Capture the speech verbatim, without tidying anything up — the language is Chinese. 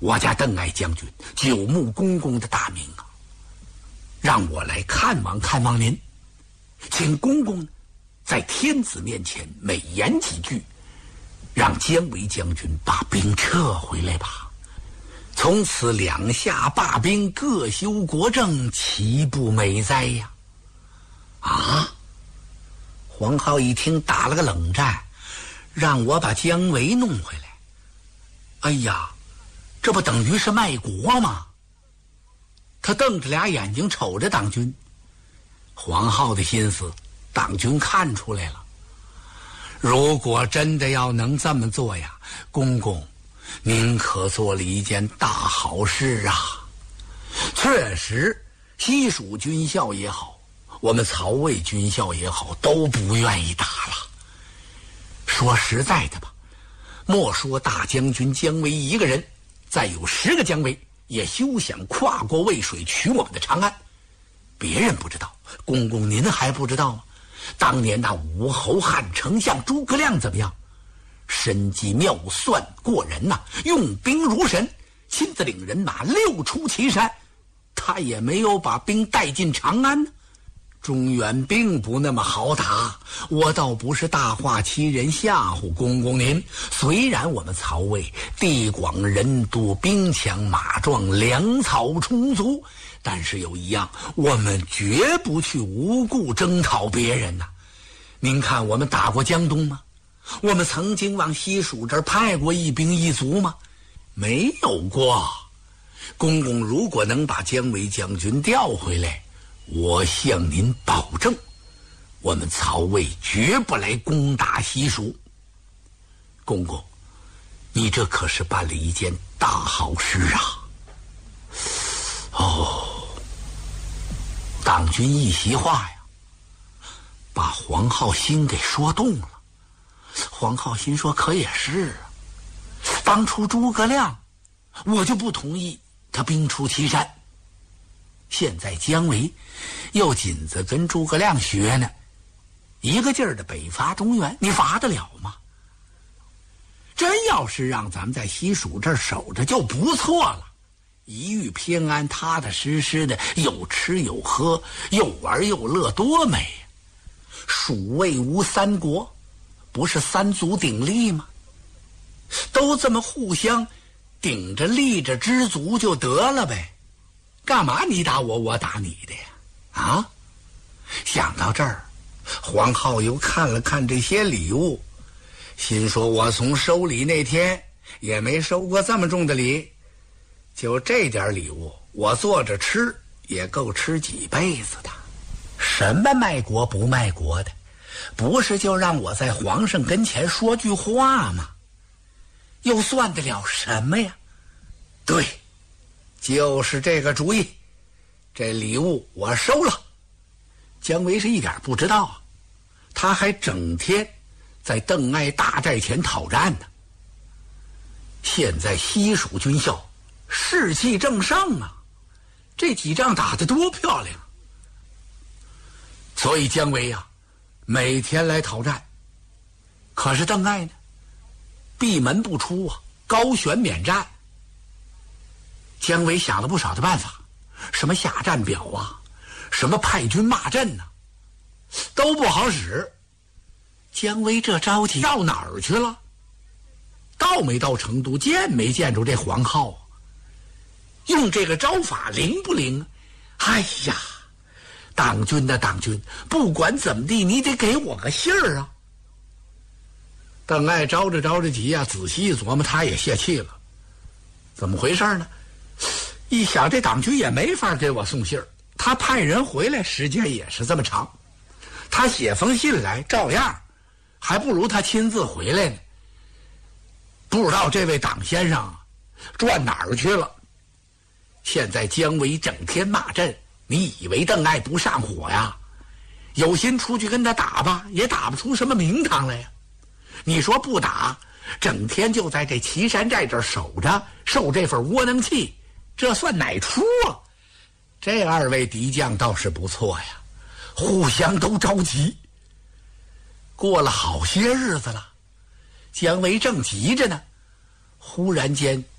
我家邓艾将军久慕公公的大名啊，让我来看望看望您，请公公在天子面前美言几句，让姜维将军把兵撤回来吧。从此两下罢兵，各修国政，岂不美哉呀？啊！黄皓一听打了个冷战，让我把姜维弄回来。哎呀，这不等于是卖国吗？他瞪着俩眼睛瞅着党军。黄皓的心思党军看出来了，如果真的要能这么做呀，公公您可做了一件大好事啊。确实西蜀军校也好，我们曹魏军校也好，都不愿意打了。说实在的吧，莫说大将军姜维一个人，再有十个姜维也休想跨过渭水取我们的长安。别人不知道，公公您还不知道吗？当年那武侯汉丞相诸葛亮怎么样？神机妙算过人呐、啊，用兵如神，亲自领人马六出祁山，他也没有把兵带进长安呢。中原并不那么好打，我倒不是大话欺人吓唬公公您。虽然我们曹魏地广人多，兵强马壮，粮草充足，但是有一样，我们绝不去无故征讨别人呐、啊。您看我们打过江东吗？我们曾经往西蜀这儿派过一兵一卒吗？没有过。公公如果能把姜维将军调回来，我向您保证，我们曹魏绝不来攻打西蜀。公公，你这可是办了一件大好事啊！哦，党军一席话呀，把黄皓心给说动了。黄皓心说：“可也是啊，当初诸葛亮，我就不同意他兵出祁山。现在姜维又紧着跟诸葛亮学呢，一个劲儿的北伐中原，你伐得了吗？真要是让咱们在西蜀这儿守着就不错了，一遇偏安，踏踏实实的，有吃有喝，又玩又乐，多美呀！蜀魏吴三国不是三足鼎立吗？都这么互相顶着立着知足就得了呗，干嘛你打我我打你的呀？啊！想到这儿，黄皓又看了看这些礼物，心说我从收礼那天也没收过这么重的礼，就这点礼物我坐着吃也够吃几辈子的。什么卖国不卖国的，不是就让我在皇上跟前说句话吗？又算得了什么呀？对，就是这个主意，这礼物我收了。姜维是一点不知道啊，他还整天在邓艾大寨前讨战呢。现在西蜀军校士气正盛啊，这几仗打得多漂亮！所以姜维呀，每天来讨战。可是邓艾呢，闭门不出啊，高悬免战。姜维想了不少的办法，什么下战表啊，什么派军骂阵呢、啊，都不好使。姜维这着急到哪儿去了？到没到成都，见没见着这黄皓啊？用这个招法灵不灵？哎呀，党军的党军，不管怎么地，你得给我个信儿啊！邓艾着着着着急啊，仔细一琢磨，他也泄气了。怎么回事呢？一想这党军也没法给我送信儿，他派人回来时间也是这么长，他写封信来照样，还不如他亲自回来呢。不知道这位党先生转哪儿去了。现在姜维整天骂阵，你以为邓艾不上火呀？有心出去跟他打吧，也打不出什么名堂来呀。你说不打，整天就在这祁山寨这儿守着，受这份窝囊气，这算哪出啊？这二位敌将倒是不错呀，互相都着急。过了好些日子了，姜维正急着呢，忽然间